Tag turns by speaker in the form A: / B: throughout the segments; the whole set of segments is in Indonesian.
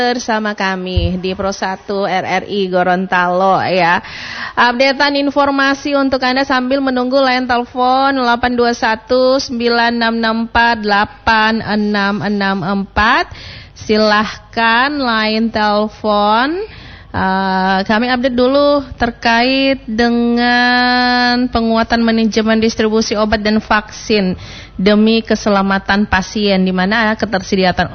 A: bersama kami di Pro 1 RRI Gorontalo ya. Updatean informasi untuk Anda sambil menunggu line telepon 821 9664 8664. Silahkan line telepon. Kami update dulu terkait dengan penguatan manajemen distribusi obat dan vaksin demi keselamatan pasien, di mana ketersediaan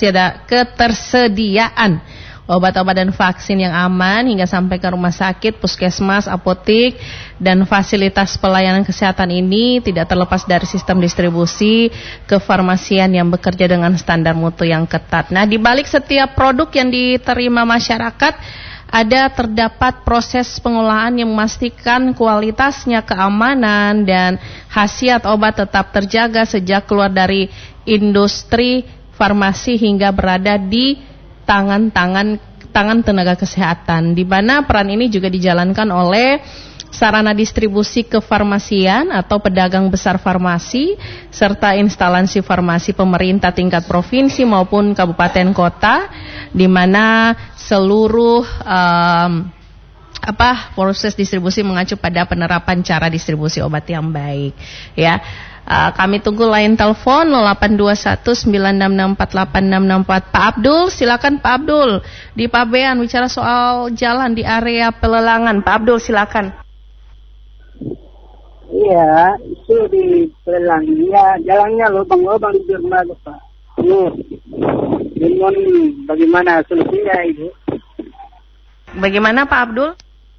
A: obat-obat dan vaksin yang aman hingga sampai ke rumah sakit, puskesmas, apotik, dan fasilitas pelayanan kesehatan ini tidak terlepas dari sistem distribusi kefarmasian yang bekerja dengan standar mutu yang ketat. Nah, di balik setiap produk yang diterima masyarakat terdapat proses pengolahan yang memastikan kualitasnya, keamanan, dan khasiat obat tetap terjaga sejak keluar dari industri farmasi hingga berada di tangan tenaga kesehatan, di mana peran ini juga dijalankan oleh sarana distribusi kefarmasian atau pedagang besar farmasi serta instansi farmasi pemerintah tingkat provinsi maupun kabupaten kota, di mana seluruh proses distribusi mengacu pada penerapan cara distribusi obat yang baik ya. Kami tunggu line telepon 082196648664. Pak Abdul, silakan Pak Abdul di Pabean bicara soal jalan di area Pelelangan. Pak Abdul, silakan.
B: Iya, itu di Pelelangan. Ya, jalannya lubang-lubang di dermaga, Pak. Namun bagaimana solusinya itu?
A: Bagaimana Pak Abdul?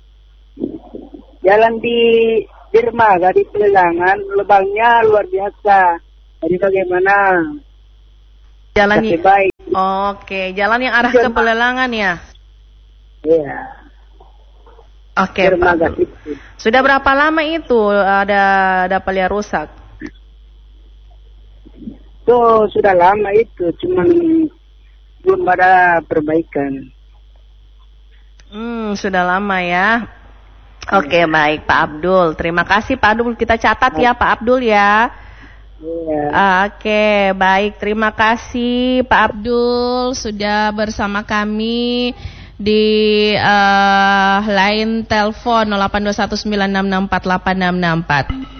B: Jalan di dermaga di Pelelangan, lubangnya luar biasa. Jadi bagaimana?
A: Jalan
B: baik.
A: Oke, jalan yang arah ke Pelelangan ya?
B: Iya.
A: Oke, Pak. Sudah berapa lama itu ada palia rusak?
B: Itu sudah lama itu, cuman belum ada perbaikan.
A: Sudah lama ya. Oke, baik Pak Abdul. Terima kasih Pak Abdul. Kita catat ya Pak Abdul ya. Oke, baik. Terima kasih Pak Abdul sudah bersama kami di line telepon 082196648664.